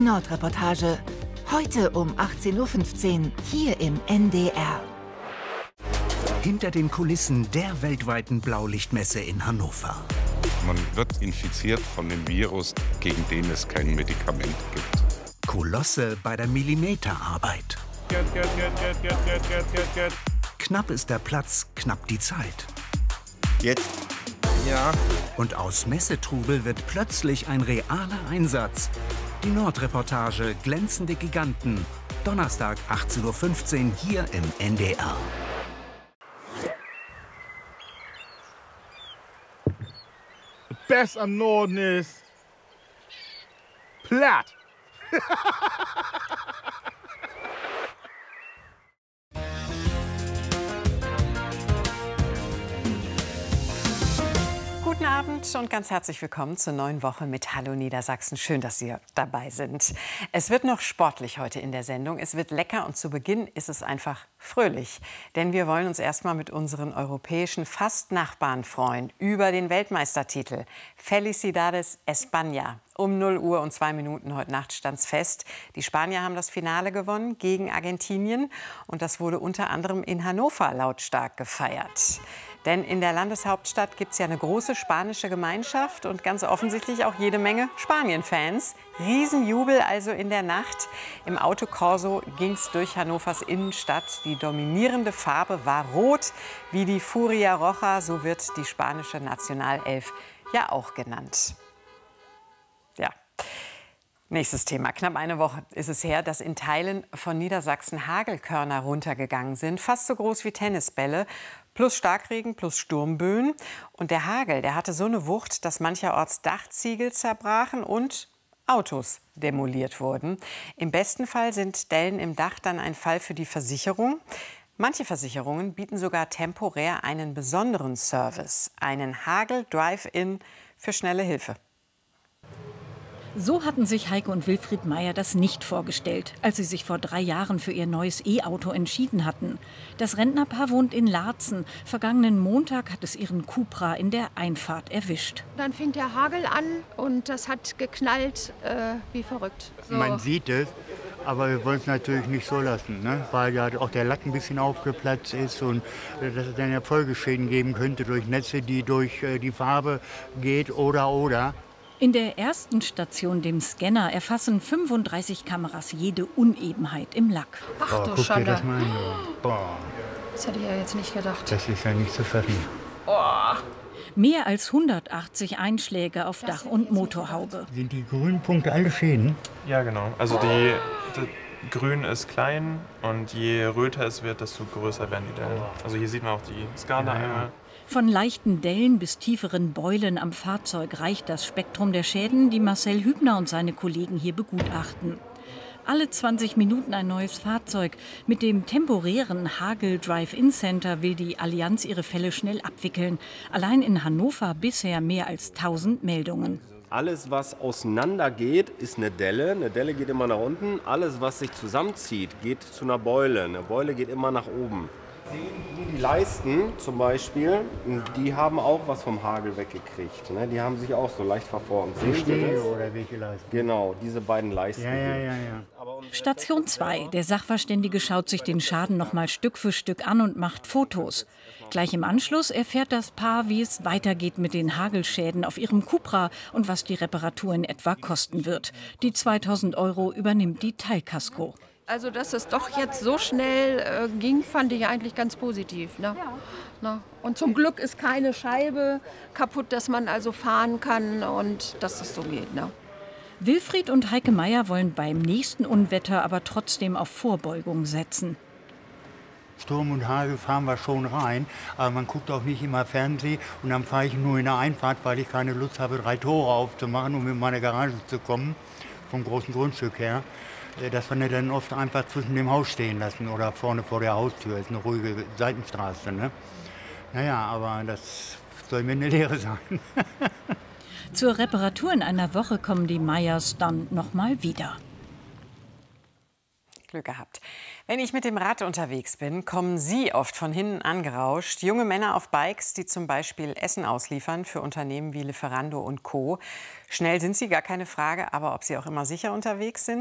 Nordreportage. Heute um 18:15 Uhr hier im NDR. Hinter den Kulissen der weltweiten Blaulichtmesse in Hannover. Man wird infiziert von dem Virus, gegen den es kein Medikament gibt. Kolosse bei der Millimeterarbeit. Knapp ist der Platz, knapp die Zeit. Jetzt. Ja. Und aus Messetrubel wird plötzlich ein realer Einsatz. Die Nordreportage Glänzende Giganten. Donnerstag 18:15 Uhr hier im NDR. The best am Norden ist platt. Guten Abend und ganz herzlich willkommen zur neuen Woche mit Hallo Niedersachsen. Schön, dass Sie dabei sind. Es wird noch sportlich heute in der Sendung. Es wird lecker und zu Beginn ist es einfach fröhlich. Denn wir wollen uns erstmal mit unseren europäischen Fast-Nachbarn freuen über den Weltmeistertitel. Felicidades España. Um 0 Uhr und 2 Minuten heute Nacht stand's fest. Die Spanier haben das Finale gewonnen gegen Argentinien. Und das wurde unter anderem in Hannover lautstark gefeiert. Denn in der Landeshauptstadt gibt es ja eine große spanische Gemeinschaft und ganz offensichtlich auch jede Menge Spanien-Fans. Riesenjubel also in der Nacht. Im Autokorso ging es durch Hannovers Innenstadt. Die dominierende Farbe war rot, wie die Furia Roja, so wird die spanische Nationalelf ja auch genannt. Ja. Nächstes Thema. Knapp eine Woche ist es her, dass in Teilen von Niedersachsen Hagelkörner runtergegangen sind. Fast so groß wie Tennisbälle. Plus Starkregen, plus Sturmböen. Und der Hagel, der hatte so eine Wucht, dass mancherorts Dachziegel zerbrachen und Autos demoliert wurden. Im besten Fall sind Dellen im Dach dann ein Fall für die Versicherung. Manche Versicherungen bieten sogar temporär einen besonderen Service, einen Hagel-Drive-In für schnelle Hilfe. So hatten sich Heike und Wilfried Meyer das nicht vorgestellt, als sie sich vor 3 Jahren für ihr neues E-Auto entschieden hatten. Das Rentnerpaar wohnt in Laatzen. Vergangenen Montag hat es ihren Cupra in der Einfahrt erwischt. Dann fing der Hagel an und das hat geknallt wie verrückt. So. Man sieht es, aber wir wollen es natürlich nicht so lassen, ne? Weil ja auch der Lack ein bisschen aufgeplatzt ist und dass es dann ja Folgeschäden geben könnte durch Netze, die durch die Farbe geht oder. In der ersten Station, dem Scanner, erfassen 35 Kameras jede Unebenheit im Lack. Ach du guck Schande. dir das mal an. Boah, Das hätte ich ja jetzt nicht gedacht. das ist ja nicht zu fassen. Mehr als 180 Einschläge auf Dach und Motorhaube. Sind die grünen Punkte alle Schäden? Ja, genau. Also die Grün ist klein und je röter es wird, desto größer werden die Dellen. Also hier sieht man auch die Skala einmal. Von leichten Dellen bis tieferen Beulen am Fahrzeug reicht das Spektrum der Schäden, die Marcel Hübner und seine Kollegen hier begutachten. Alle 20 Minuten ein neues Fahrzeug. Mit dem temporären Hagel Drive-In Center will die Allianz ihre Fälle schnell abwickeln. Allein in Hannover bisher mehr als 1000 Meldungen. Alles, was auseinander geht, ist eine Delle. Eine Delle geht immer nach unten. Alles, was sich zusammenzieht, geht zu einer Beule. Eine Beule geht immer nach oben. Die Leisten zum Beispiel, die haben auch was vom Hagel weggekriegt. Ne? Die haben sich auch so leicht verformt. Die Stege oder welche Leisten? Genau, diese beiden Leisten. Ja. Station 2. Der Sachverständige schaut sich den Schaden noch mal Stück für Stück an und macht Fotos. Gleich im Anschluss erfährt das Paar, wie es weitergeht mit den Hagelschäden auf ihrem Cupra und was die Reparatur in etwa kosten wird. Die 2.000 € übernimmt die Teilkasko. Also, dass es doch jetzt so schnell ging, fand ich eigentlich ganz positiv. Ne? Ja. Na, und zum Glück ist keine Scheibe kaputt, dass man also fahren kann und dass es so geht. Ne? Wilfried und Heike Meyer wollen beim nächsten Unwetter aber trotzdem auf Vorbeugung setzen. Sturm und Hagel fahren wir schon rein, aber man guckt auch nicht immer Fernsehen und dann fahre ich nur in der Einfahrt, weil ich keine Lust habe, 3 Tore aufzumachen, um in meine Garage zu kommen, vom großen Grundstück her. Dass wir nicht dann oft einfach zwischen dem Haus stehen lassen oder vorne vor der Haustür. Das ist eine ruhige Seitenstraße. Ne? Naja, aber das soll mir eine Lehre sein. Zur Reparatur in einer Woche kommen die Meyers dann noch mal wieder. Glück gehabt. Wenn ich mit dem Rad unterwegs bin, kommen Sie oft von hinten angerauscht. Junge Männer auf Bikes, die zum Beispiel Essen ausliefern für Unternehmen wie Lieferando und Co. Schnell sind sie, gar keine Frage, aber ob sie auch immer sicher unterwegs sind?